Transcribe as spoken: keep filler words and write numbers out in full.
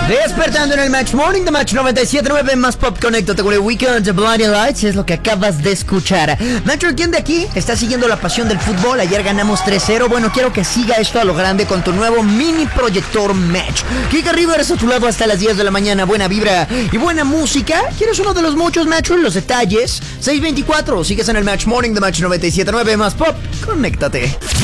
Despertando en el Match Morning de Match noventa y siete punto nueve, más pop, conéctate con el Weekend de Blinding Lights, es lo que acabas de escuchar. Nacho, ¿quién de aquí está siguiendo la pasión del fútbol? Ayer ganamos tres cero, bueno, quiero que siga esto a lo grande con tu nuevo mini proyector Match. Kika Rivers a tu lado hasta las diez de la mañana, buena vibra y buena música. ¿Quieres uno de los muchos, Nacho? Los detalles, seis veinticuatro, sigues en el Match Morning de Match noventa y siete punto nueve, más pop, conéctate.